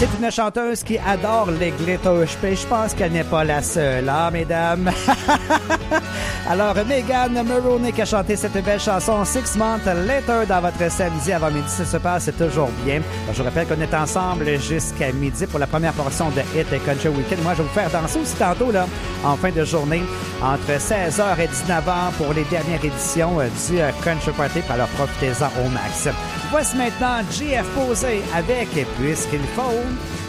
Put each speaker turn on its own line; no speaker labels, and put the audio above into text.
C'est une chanteuse qui adore les glitter. Je pense qu'elle n'est pas la seule, hein, mesdames? Alors, Megan Moroney qui a chanté cette belle chanson 6 Months Later dans votre samedi avant midi. Ça se passe toujours bien. Alors, je vous rappelle qu'on est ensemble jusqu'à midi pour la première portion de Hit Country Weekend. Moi, je vais vous faire danser aussi tantôt, là, en fin de journée, entre 16h et 19h pour les dernières éditions du Country Party. Alors, profitez-en au max. Voici maintenant JF Posé avec Puisqu'il faut.